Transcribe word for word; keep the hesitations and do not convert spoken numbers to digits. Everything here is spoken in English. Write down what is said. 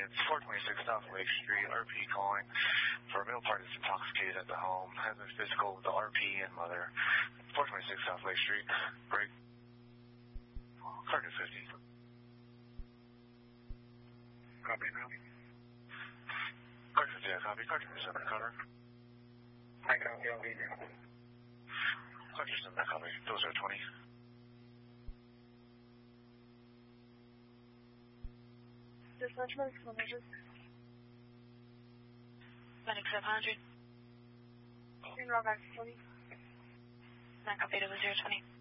It's four twenty-six South Lake Street, R P calling for a male party that's intoxicated at the home, has been physical with the R P and mother. four twenty-six South Lake Street, break. Carter fifty. Copy now. Carter fifty, I copy. Carter seven, cover. I copy, I'll be now. Carter seven, I copy. Those are twenty. Dispatch medic seven hundred. Medic seven hundred. In Rock Access twenty. I copy to zero twenty.